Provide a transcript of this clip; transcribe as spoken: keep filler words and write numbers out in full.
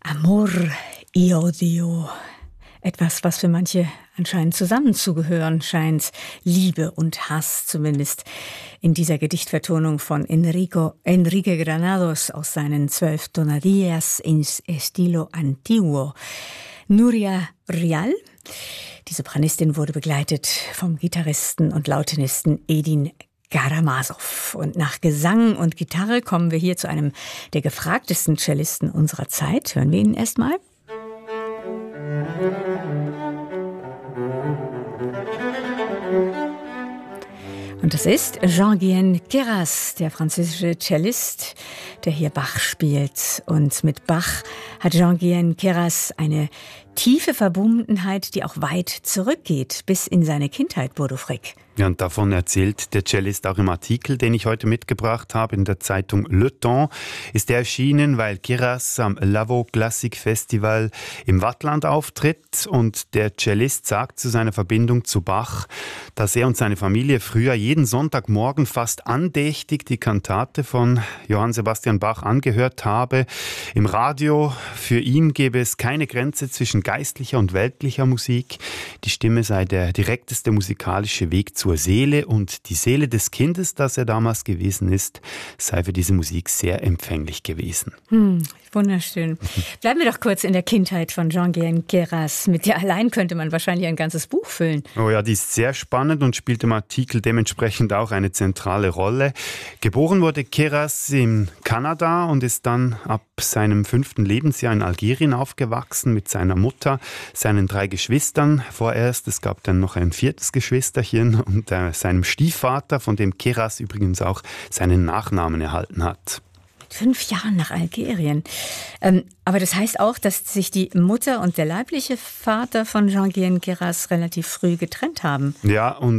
Amor y odio. Etwas, was für manche anscheinend zusammenzugehören scheint. Liebe und Hass, zumindest in dieser Gedichtvertonung von Enrico, Enrique Granados aus seinen zwölf Tonadillas in Estilo Antiguo. Nuria Rial, die Sopranistin, wurde begleitet vom Gitarristen und Lautenisten Edin Karamazov. Und nach Gesang und Gitarre kommen wir hier zu einem der gefragtesten Cellisten unserer Zeit. Hören wir ihn erst mal. Und das ist Jean-Guihen Queyras, der französische Cellist, der hier Bach spielt. Und mit Bach hat Jean-Guihen Queyras eine tiefe Verbundenheit, die auch weit zurückgeht, bis in seine Kindheit, Bodo Frick. Ja, und davon erzählt der Cellist auch im Artikel, den ich heute mitgebracht habe in der Zeitung Le Temps. Ist er erschienen, weil Queyras am Lavaux Classic Festival im Waadtland auftritt. Und der Cellist sagt zu seiner Verbindung zu Bach, dass er und seine Familie früher jeden Sonntagmorgen fast andächtig die Kantate von Johann Sebastian Bach angehört habe. Im Radio, für ihn gäbe es keine Grenze zwischen geistlicher und weltlicher Musik. Die Stimme sei der direkteste musikalische Weg zur Seele und die Seele des Kindes, das er damals gewesen ist, sei für diese Musik sehr empfänglich gewesen. Hm, wunderschön. Bleiben wir doch kurz in der Kindheit von Jean-Guihen Queyras. Mit der allein könnte man wahrscheinlich ein ganzes Buch füllen. Oh ja, die ist sehr spannend und spielt im Artikel dementsprechend auch eine zentrale Rolle. Geboren wurde Queyras in Kanada und ist dann ab seinem fünften Lebensjahr in Algerien aufgewachsen mit seiner Mutter, seinen drei Geschwistern vorerst. Es gab dann noch ein viertes Geschwisterchen und äh, seinem Stiefvater, von dem Queyras übrigens auch seinen Nachnamen erhalten hat. Fünf Jahre nach Algerien. Ähm, aber das heißt auch, dass sich die Mutter und der leibliche Vater von Jean-Guihen Queyras relativ früh getrennt haben. Ja, und